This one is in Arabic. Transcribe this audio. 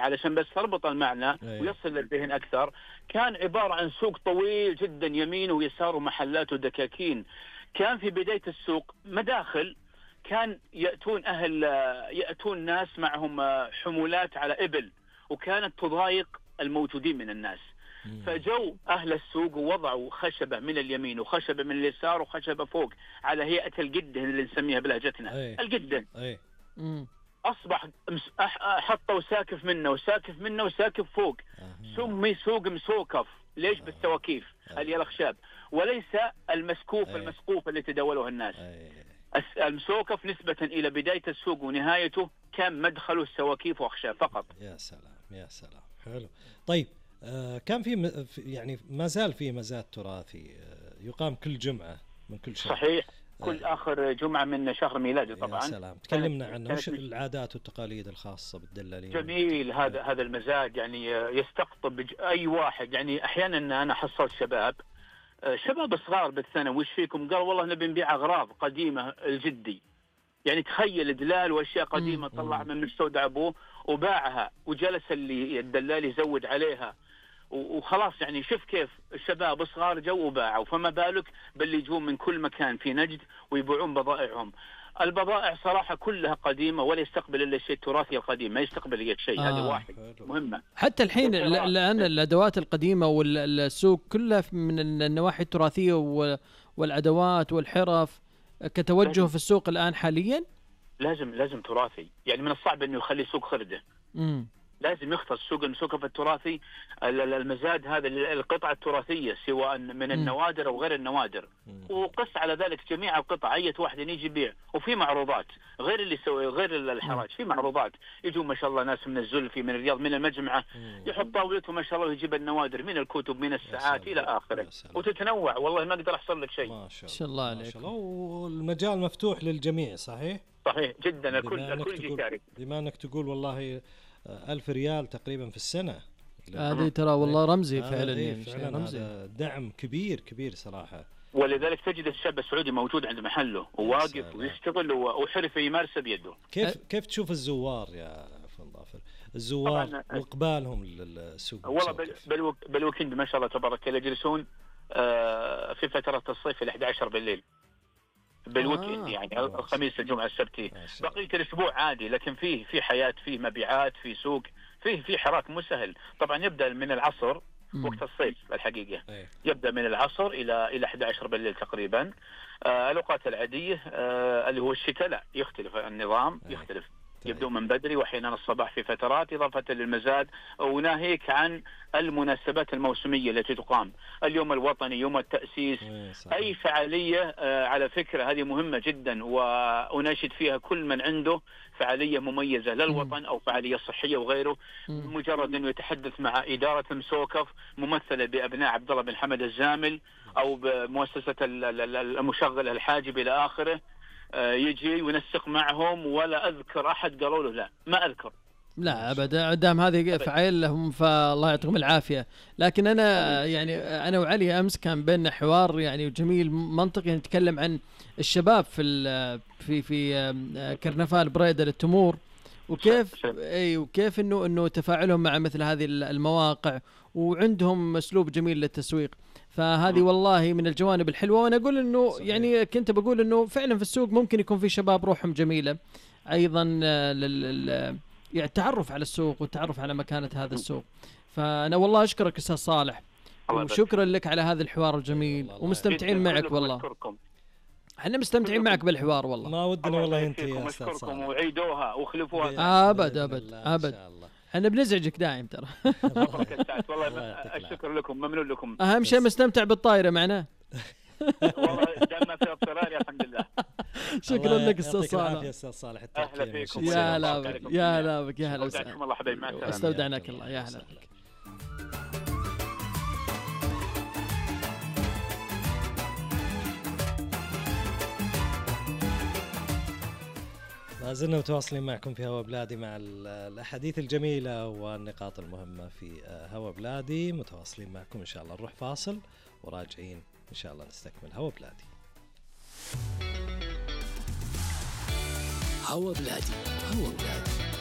علشان بس تربط المعنى ويصل للذهن أكثر. كان عبارة عن سوق طويل جدا يمين ويسار ومحلات ودكاكين. كان في بداية السوق مداخل، كان يأتون ناس معهم حمولات على إبل، وكانت تضايق الموجودين من الناس. فجو أهل السوق ووضعوا خشبة من اليمين وخشبة من اليسار وخشبة فوق على هيئة الجدن اللي نسميها بلهجتنا الجدن. أصبح حطوا ساكف منه وساكف منه وساكف فوق. سمي سوق مسوكف. ليش؟ بالسواكيف اللي الأخشاب، وليس المسقوف اللي تداولوه الناس. المسوكف نسبة إلى بداية السوق ونهايته كان مدخله السواكيف وأخشاب فقط. يا سلام يا سلام، حلو. طيب كان في يعني ما زال في مزاد تراثي يقام كل جمعة من كل شهر. صحيح، كل آخر جمعة من شهر ميلادي طبعا. يا سلام، تكلمنا عنه. وش العادات والتقاليد الخاصة بالدلالين؟ جميل. هذا المزاد يعني يستقطب أي واحد. يعني أحيانا أنا حصلت شباب صغار بالثانوي، وش فيكم؟ قال والله نبي نبيع أغراض قديمة الجدي. يعني تخيل دلال وأشياء قديمة طلع من مستودع أبوه وباعها، وجلس اللي الدلال يزود عليها وخلاص. يعني شوف كيف الشباب صغار جو وباعوا، فما بالك باللي يجون من كل مكان في نجد ويبيعون بضائعهم. البضائع صراحة كلها قديمة، ولا يستقبل إلا الشيء التراثي القديم، ما يستقبل أي شيء. هذا واحد مهمة. حتى الحين الآن الأدوات القديمة والسوق كلها من النواحي التراثية والأدوات والحرف كتوجه في السوق الآن حاليا. لازم تراثي. يعني من الصعب إنه يخلي سوق خردة. لازم يختص سوق المسوكف التراثي. المزاد هذا القطعة التراثية سواء من النوادر أو غير النوادر، وقص على ذلك جميع القطع. أي واحد يجي يبيع، وفي معروضات غير اللي يسوي غير الحراج. في معروضات يجوا ما شاء الله ناس من الزلفي من الرياض من المجمعة، يحط طاولته ما شاء الله ويجيب النوادر من الكتب من الساعات إلى آخره، وتتنوع. والله ما أقدر أحصل لك شيء. ما شاء الله عليك. والمجال مفتوح للجميع. صحيح جدا. الكل يشارك. بما أنك تقول والله 1000 ريال تقريبا في السنة، هذه ترى والله رمزي فعلا. يعني فعلا دعم كبير صراحة. ولذلك تجد الشاب السعودي موجود عند محله وواقف ويشتغل وحرفة يمارسه بيده. كيف تشوف الزوار يا فن ظافر؟ الزوار واقبالهم للسوق. والله بالويكند ما شاء الله تبارك الله يجلسون في فترة الصيف إلى 11 بالليل بالويكند. يعني الخميس الجمعة السبت. بقية الأسبوع عادي، لكن في حياة، في مبيعات، في سوق، في حراك مو سهل. طبعا يبدأ من العصر وقت الصيف الحقيقة. يبدأ من العصر إلى 11 بالليل تقريبا. الأوقات العادية اللي هو الشتاء لا، يختلف النظام. يختلف. يبدو من بدري وحين الصباح في فترات، إضافة للمزاد، وناهيك عن المناسبات الموسمية التي تقام. اليوم الوطني، يوم التأسيس، أي فعالية على فكرة هذه مهمة جدا، وأناشد فيها كل من عنده فعالية مميزة للوطن أو فعالية صحية وغيره. مجرد أنه يتحدث مع إدارة المسوكف ممثلة بأبناء عبد الله بن حمد الزامل أو بمؤسسة المشغل الحاجب إلى آخره، يجي ونسق معهم. ولا أذكر أحد قالوا له ما أذكر. لا أبدا، دام هذه فعيل لهم فالله يعطيهم العافية. لكن أنا يعني أنا وعلي أمس كان بيننا حوار يعني جميل منطقي، نتكلم عن الشباب في كرنفال بريدة للتمور، وكيف إنه تفاعلهم مع مثل هذه المواقع، وعندهم أسلوب جميل للتسويق. فهذه والله من الجوانب الحلوة. وأنا أقول إنه يعني كنت بقول إنه فعلا في السوق ممكن يكون في شباب روحهم جميلة أيضا يعني التعرف على السوق والتعرف على مكانة هذا السوق. فأنا والله أشكرك أستاذ صالح، وشكرا لك على هذا الحوار الجميل، ومستمتعين معك والله. احنا مستمتعين معك بالحوار والله. ما ودنا والله انت يا استاذ صالح وعيدوها وخلفوها ابد. احنا بنزعجك دائم ترى. والله الشكر لكم، ممنون لكم. اهم شيء مستمتع بالطايره معنا. والله دام في اضطرار يا الحمد لله. شكرا لك استاذ صالح. يا استاذ صالح، اهلا فيكم. يا هلا بك يا هلا وسهلا. الله حبيبي، مع السلامه. استودعناك الله. يا هلا بك. ما زلنا متواصلين معكم في هوا بلادي مع الأحاديث الجميلة والنقاط المهمة في هوا بلادي. متواصلين معكم إن شاء الله. نروح فاصل وراجعين إن شاء الله نستكمل هوا بلادي. هوا بلادي.